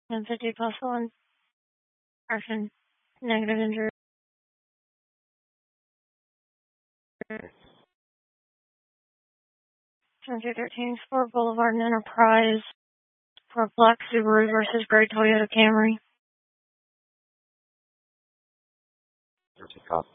1050 plus 1. Action. Negative injury. 2213 Sport Boulevard and Enterprise for black Subaru versus gray Toyota Camry.